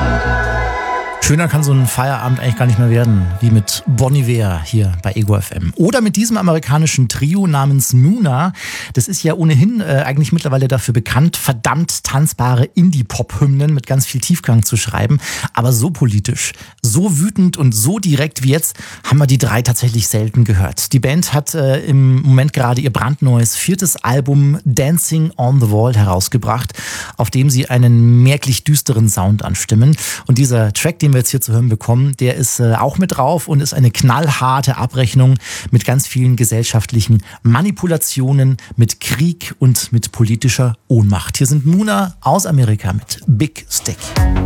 Schöner kann so ein Feierabend eigentlich gar nicht mehr werden, wie mit Bon Iver hier bei Ego FM. Oder mit diesem amerikanischen Trio namens Muna. Das ist ja ohnehin eigentlich mittlerweile dafür bekannt, verdammt tanzbare Indie-Pop-Hymnen mit ganz viel Tiefgang zu schreiben. Aber so politisch, so wütend und so direkt wie jetzt haben wir die drei tatsächlich selten gehört. Die Band hat im Moment gerade ihr brandneues 4. Album Dancing on the Wall herausgebracht, auf dem sie einen merklich düsteren Sound anstimmen. Und dieser Track, den wir jetzt hier zu hören bekommen, der ist auch mit drauf und ist eine knallharte Abrechnung mit ganz vielen gesellschaftlichen Manipulationen, mit Krieg und mit politischer Ohnmacht. Hier sind Muna aus Amerika mit Big Stick.